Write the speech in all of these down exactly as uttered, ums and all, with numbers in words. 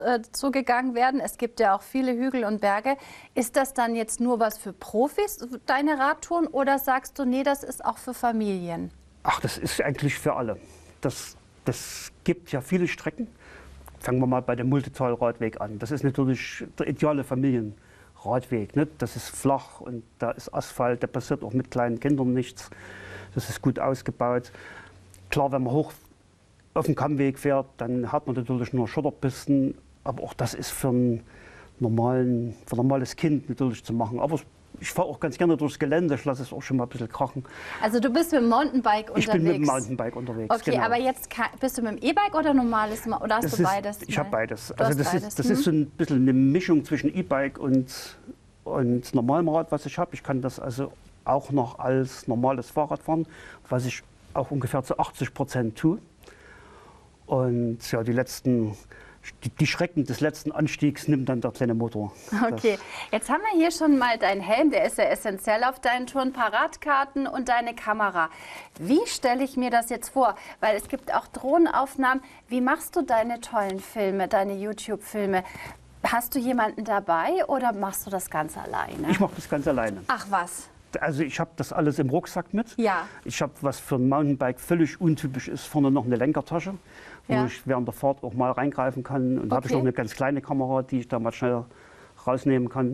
äh, zugegangen werden. Es gibt ja auch viele Hügel und Berge. Ist das dann jetzt nur was für Profis, deine Radtouren, oder sagst du, nee, das ist auch für Familien? Ach, das ist eigentlich für alle. Das, das gibt ja viele Strecken. Fangen wir mal bei dem Multital-Radweg an. Das ist natürlich der ideale Familienradweg. Ne? Das ist flach und da ist Asphalt, da passiert auch mit kleinen Kindern nichts. Das ist gut ausgebaut. Klar, wenn man hoch auf dem Kammweg fährt, dann hat man natürlich nur Schotterpisten. Aber auch das ist für ein, normalen, für ein normales Kind natürlich zu machen. Aber ich fahre auch ganz gerne durchs Gelände, ich lasse es auch schon mal ein bisschen krachen. Also du bist mit dem Mountainbike unterwegs? Ich bin mit dem Mountainbike unterwegs, Okay, genau. Aber jetzt bist du mit dem E-Bike oder normales, oder hast das du ist, beides? Ich habe beides. Du Also das, beides. Ist, das hm? ist so ein bisschen eine Mischung zwischen E-Bike und, und normalem Rad, was ich habe. Ich kann das also auch noch als normales Fahrrad fahren, was ich auch ungefähr zu achtzig Prozent tue. Und ja, die letzten Die, die Schrecken des letzten Anstiegs nimmt dann der kleine Motor. Okay, jetzt haben wir hier schon mal deinen Helm, der ist ja essentiell auf deinen Touren, Paradkarten und deine Kamera. Wie stelle ich mir das jetzt vor? Weil es gibt auch Drohnenaufnahmen. Wie machst du deine tollen Filme, deine YouTube-Filme? Hast du jemanden dabei oder machst du das ganz alleine? Ich mache das ganz alleine. Ach was? Also ich habe das alles im Rucksack mit. Ja. Ich habe, was für ein Mountainbike völlig untypisch ist, vorne noch eine Lenkertasche, wo ja. ich während der Fahrt auch mal reingreifen kann. Und da okay. habe ich noch eine ganz kleine Kamera, die ich da mal schnell rausnehmen kann.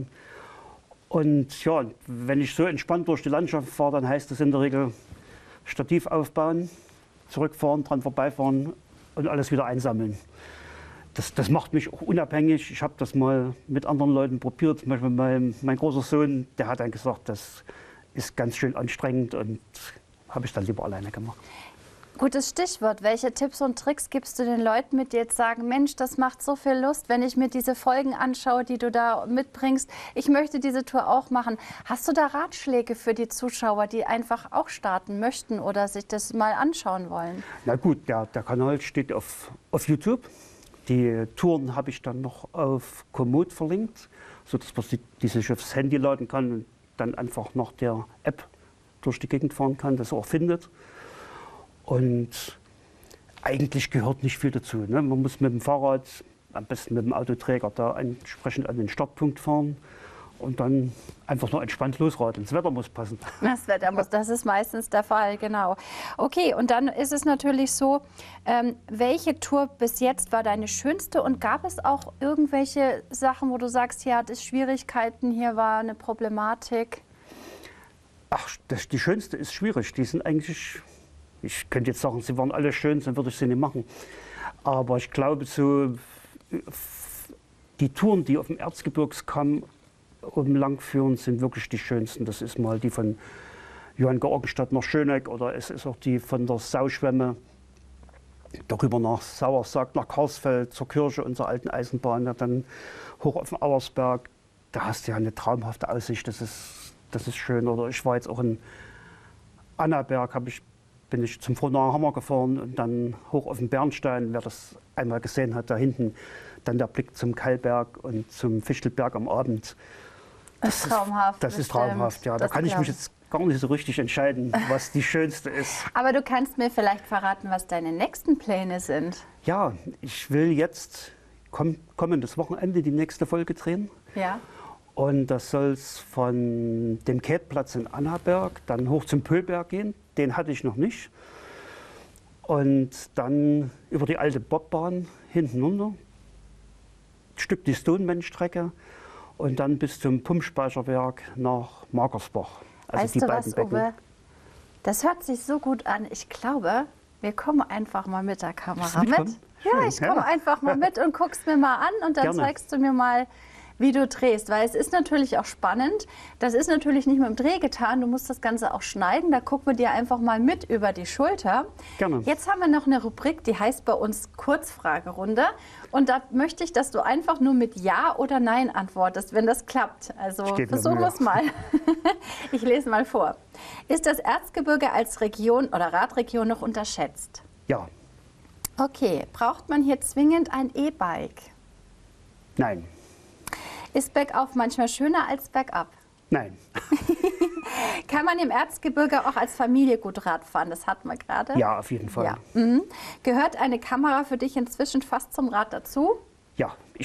Und ja, wenn ich so entspannt durch die Landschaft fahre, dann heißt das in der Regel Stativ aufbauen, zurückfahren, dran vorbeifahren und alles wieder einsammeln. Das, das macht mich auch unabhängig. Ich habe das mal mit anderen Leuten probiert. Zum Beispiel mein, mein großer Sohn, der hat dann gesagt, das ist ganz schön anstrengend, und habe ich dann lieber alleine gemacht. Gutes Stichwort. Welche Tipps und Tricks gibst du den Leuten mit, die jetzt sagen, Mensch, das macht so viel Lust, wenn ich mir diese Folgen anschaue, die du da mitbringst. Ich möchte diese Tour auch machen. Hast du da Ratschläge für die Zuschauer, die einfach auch starten möchten oder sich das mal anschauen wollen? Na gut, der, der Kanal steht auf, auf YouTube. Die Touren habe ich dann noch auf Komoot verlinkt, sodass man die, die sich aufs Handy laden kann und dann einfach nach der App durch die Gegend fahren kann, das auch findet. Und eigentlich gehört nicht viel dazu. Ne? Man muss mit dem Fahrrad, am besten mit dem Autoträger, da entsprechend an den Startpunkt fahren und dann einfach nur entspannt losradeln. Das Wetter muss passen. Das Wetter muss, das ist meistens der Fall, genau. Okay, und dann ist es natürlich so, ähm, welche Tour bis jetzt war deine schönste, und gab es auch irgendwelche Sachen, wo du sagst, hier hat es Schwierigkeiten, hier war eine Problematik? Ach, das, die schönste ist schwierig. Die sind eigentlich, ich könnte jetzt sagen, sie waren alle schön, dann würde ich sie nicht machen. Aber ich glaube, so die Touren, die auf dem Erzgebirgskamm oben lang führen, sind wirklich die schönsten. Das ist mal die von Johann Georgenstadt nach Schöneck, oder es ist auch die von der Sauschwemme darüber nach Sauersack, nach Karlsfeld zur Kirche unserer alten Eisenbahn, ja, dann hoch auf den Auersberg. Da hast du ja eine traumhafte Aussicht, das ist, das ist schön. Oder ich war jetzt auch in Annaberg, hab ich, bin ich zum Frohnaher Hammer gefahren und dann hoch auf den Bernstein. Wer das einmal gesehen hat, da hinten dann der Blick zum Kallberg und zum Fichtelberg am Abend. Das ist traumhaft. Das ist traumhaft, ja. Da kann ich mich jetzt gar nicht so richtig entscheiden, was die schönste ist. Aber du kannst mir vielleicht verraten, was deine nächsten Pläne sind. Ja, ich will jetzt komm, kommendes Wochenende die nächste Folge drehen. Ja. Und das soll es von dem Kätplatz in Annaberg dann hoch zum Pöhlberg gehen. Den hatte ich noch nicht. Und dann über die alte Bobbahn hinten runter, ein Stück die Stoneman-Strecke und dann bis zum Pumpspeicherwerk nach Magersbach. Also weißt die du beiden was, Becken. Uwe? Das hört sich so gut an. Ich glaube, wir kommen einfach mal mit der Kamera mit. Schön, Ja, ich komme ja. einfach mal mit und guck's mir mal an, und dann Gerne. zeigst du mir mal, wie du drehst. Weil es ist natürlich auch spannend. Das ist natürlich nicht mit dem Dreh getan. Du musst das Ganze auch schneiden. Da gucken wir dir einfach mal mit über die Schulter. Gerne. Jetzt haben wir noch eine Rubrik, die heißt bei uns Kurzfragerunde. Und da möchte ich, dass du einfach nur mit Ja oder Nein antwortest, wenn das klappt. Also versuchen wir es mal. Ich lese mal vor. Ist das Erzgebirge als Region oder Radregion noch unterschätzt? Ja. Okay. Braucht man hier zwingend ein E-Bike? Nein. Ist bergauf manchmal schöner als bergab? Nein. Kann man im Erzgebirge auch als Familie gut Rad fahren? Das hatten wir gerade. Ja, auf jeden Fall. Ja. Mhm. Gehört eine Kamera für dich inzwischen fast zum Rad dazu? Ja.